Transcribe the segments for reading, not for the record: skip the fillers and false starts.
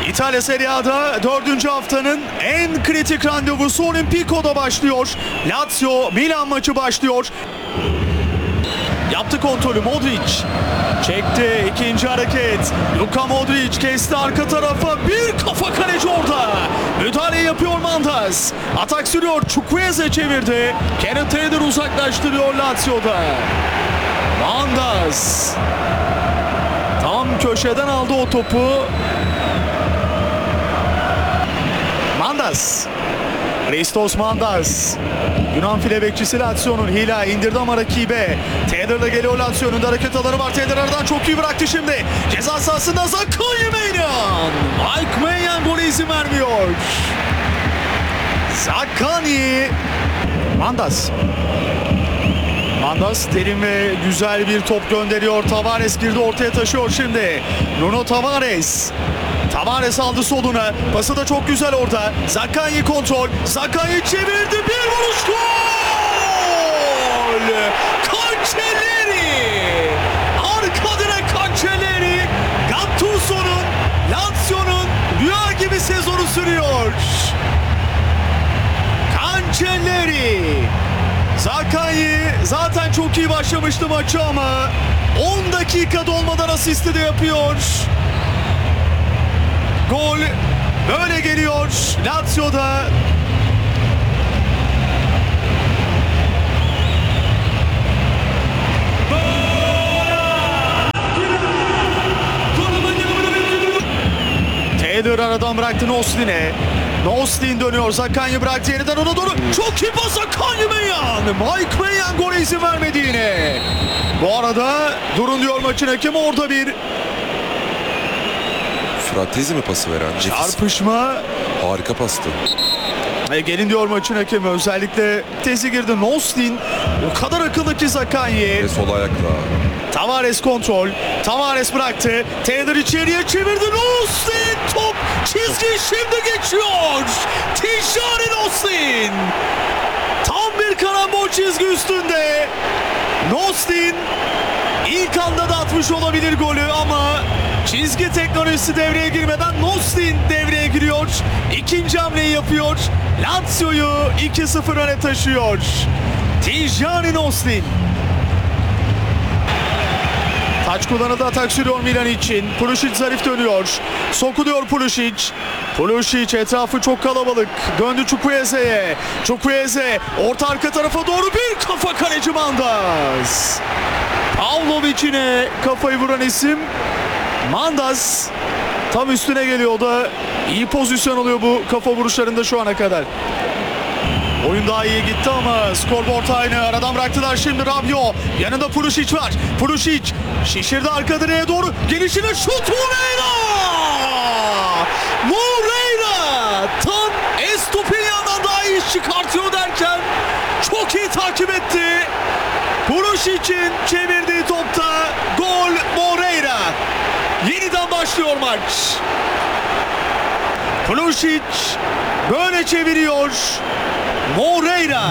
İtalya Serie A'da 4. haftanın en kritik randevusu Olimpico'da başlıyor. Lazio Milan maçı başlıyor. Yaptı kontrolü Modric. Çekti ikinci hareket. Luka Modric kesti arka tarafa. Bir kafa kaleci orada. Müdahale yapıyor Mandas. Atak sürüyor. Chukwueze çevirdi. Kenneth Taylor uzaklaştırıyor Lazio'da. Mandas. Tam köşeden aldı o topu. Mandas. Christos Mandas. Yunan file bekçisi Lazio'nun. Hila indirdi ama rakibe. Taylor'la geliyor Lazio'nun da hareket alanı var. Taylor aradan çok iyi bıraktı şimdi. Ceza sahasında Zakai Maignan. Mike Maignan gole izin vermiyor. Zakai. Mandas. Mandas derin ve güzel bir top gönderiyor. Tavares girdi ortaya taşıyor şimdi. Nuno Tavares. Tavares aldı soluna. Pası da çok güzel orada. Zakai kontrol. Zakai çevirdi. Bir vuruş gol! Cancelleri! Arka direk Cancelleri. Gattuso'nun, Lazio'nun rüya gibi sezonu sürüyor. Cancelleri. Zakai zaten çok iyi başlamıştı maçı ama 10 dakika dolmadan asisti de yapıyor. Gol böyle geliyor Lazio'da. Taylor aradan bıraktı Nostlin'e. Nostlin dönüyor. Zakai bıraktı yeniden ona doğru. Çok iyi pas Zakai Maignan. Mike Maignan gole izin vermedi yine. Bu arada durun diyor maçın hakemi, orada bir Fratezi mi pası veren? çarpışma. Harika pastı. Gelin diyor maçın hakemi. Özellikle tezi girdi. Nostlin o kadar akıllı ki Zakai. Ve sol ayakla. Tavares kontrol. Tavares bıraktı. Taylor içeriye çevirdi. Nostlin top çizgi şimdi geçiyor. Tijani Nostlin. Tam bir karambol çizgi üstünde. Nostlin ilk anda da atmış olabilir golü ama çizgi teknolojisi devreye girmeden Nostlin devreye giriyor. İkinci hamleyi yapıyor. Lazio'yu 2-0 öne taşıyor. Tijani Nostlin. Taç kullanıldı, atak sürüyor Milan için. Pulisic zarif dönüyor. Sokuluyor Pulisic. Pulisic etrafı çok kalabalık. Döndü Chukwueze'ye. Chukwueze orta arka tarafa doğru bir kafa kaleci Mandas. Pavlovic'ine kafayı vuran isim Mandas. Tam üstüne geliyor da iyi pozisyon oluyor bu kafa vuruşlarında şu ana kadar. Oyun daha iyi gitti ama skorboard aynı. Aradan bıraktılar şimdi Rabiot. Yanında Pulisic var. Pulisic şişirdi arka direğe doğru. Gelişine şut Moreira! Moreira! Tam Estupiñan'dan daha iyi iş çıkartıyor derken çok iyi takip etti. Pulisic'in çevirdiği topta gol Moreira. Yeniden başlıyor maç. Pulisic böyle çeviriyor. Moreira.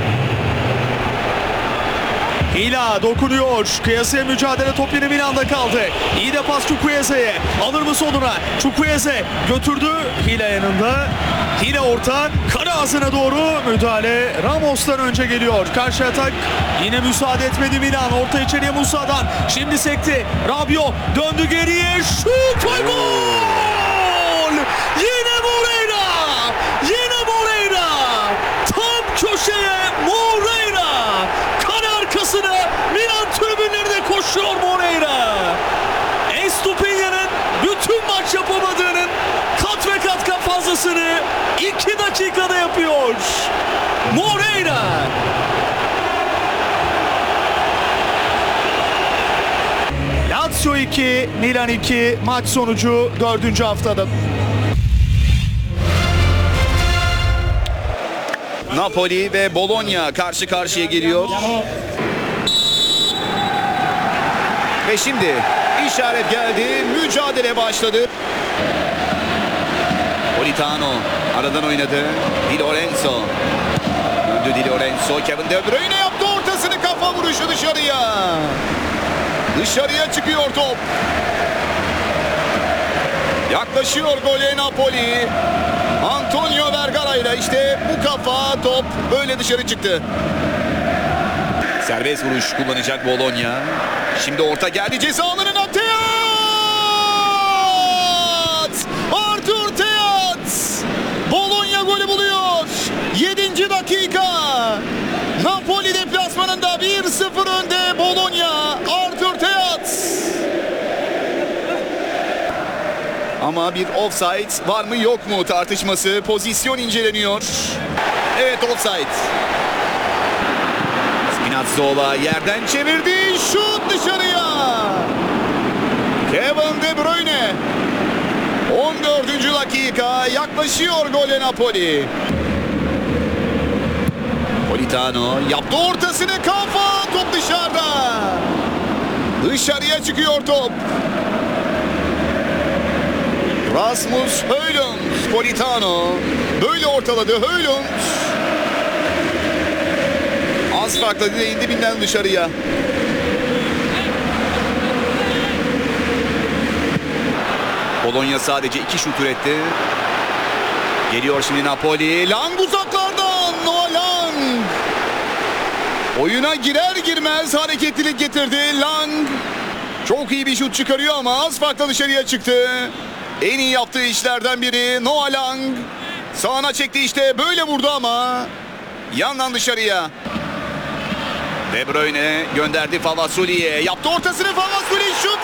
Hila dokunuyor. Kıyasaya mücadele, top yine Milan'da kaldı. İyi de pas Chukwueze'ye. Alır mı soluna? Chukwueze götürdü. Hila yanında. Hila orta. Kara ağzına doğru müdahale. Ramos'tan önce geliyor. Karşı atak yine müsaade etmedi Milan. Orta içeriye Musa'dan. Şimdi sekti. Rabiot döndü geriye. Şut ve gol! Yine Moreira! Yine Moreira! Tam köşeye Moreira! Kale arkasına Milan tribünlerine koşuyor Moreira. Estupiñan'ın bütün maç yapamadığının kat ve kat fazlasını 2 dakikada yapıyor. Moreira. Lazio 2, Milan 2 maç sonucu 4. haftada. Napoli ve Bologna karşı karşıya geliyor. Ve şimdi işaret geldi. Mücadele başladı. Politano aradan oynadı. Di Lorenzo. Döndü Di Lorenzo. Kevin De Bruyne yaptı ortasını. Kafa vuruşu dışarıya. Dışarıya çıkıyor top. Yaklaşıyor gole Napoli. Antonio Vergara ile işte bu kafa top böyle dışarı çıktı. Serbest vuruş kullanacak Bologna. Şimdi orta geldi ceza alanına. Teat! Artur Teat! Bologna golü buluyor. 7. dakika. Napoli deplasmanında 1-0 önde Bologna. Artur Teat! Ama bir offside var mı yok mu tartışması. Pozisyon inceleniyor. Evet, offside. Spinazzola yerden çevirdi. Şut dışarıya. Kevin De Bruyne. 14. dakika. Yaklaşıyor gole Napoli. Politano yaptı ortasını, kafa, top dışarıda. Dışarıya çıkıyor top. Rasmus Højlund, Politano böyle ortaladı. Højlund az farkla indi binden dışarıya. Bologna sadece 2 şut üretti. Geliyor şimdi Napoli. Lang uzaklardan. Noah Lang. Oyuna girer girmez hareketlilik getirdi. Lang çok iyi bir şut çıkarıyor ama az farkla dışarıya çıktı. En iyi yaptığı işlerden biri Noah Lang. Sağına çekti, işte böyle vurdu ama yandan dışarıya. De Bruyne gönderdi Favasuli'ye. Yaptı ortasını, Favasuli şut